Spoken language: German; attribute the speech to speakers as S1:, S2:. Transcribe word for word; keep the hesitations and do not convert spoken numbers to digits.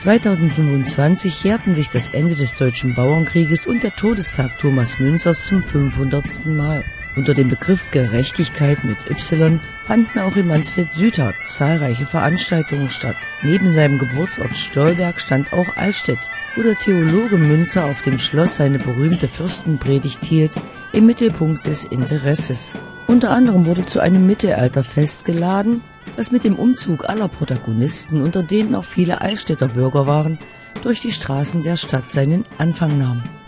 S1: zweitausendfünfundzwanzig jährten sich das Ende des Deutschen Bauernkrieges und der Todestag Thomas Münzers zum fünfhundertsten Mal. Unter dem Begriff Gerechtigkeit mit Y fanden auch in Mansfeld-Südharz zahlreiche Veranstaltungen statt. Neben seinem Geburtsort Stolberg stand auch Allstedt, wo der Theologe Münzer auf dem Schloss seine berühmte Fürstenpredigt hielt, im Mittelpunkt des Interesses. Unter anderem wurde zu einem Mittelalterfest geladen, das mit dem Umzug aller Protagonisten, unter denen auch viele Allstädter Bürger waren, durch die Straßen der Stadt seinen Anfang nahm.